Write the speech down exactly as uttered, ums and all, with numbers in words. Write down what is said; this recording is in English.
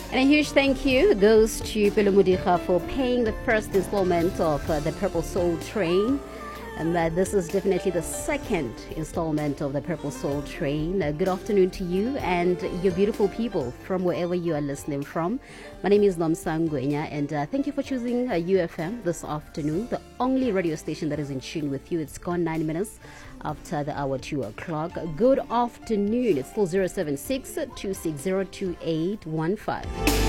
And a huge thank you goes to Pelo Mudicha for paying the first installment of uh, the Purple Soul Train. And uh, this is definitely the second installment of the Purple Soul Train. Uh, good afternoon to you and your beautiful people from wherever you are listening from. My name is Nomsa Ngwenya, and uh, thank you for choosing uh, U F M this afternoon, the only radio station that is in tune with you. It's gone nine minutes after the hour two o'clock. Good afternoon. It's still zero seven six, two six zero, two eight one five.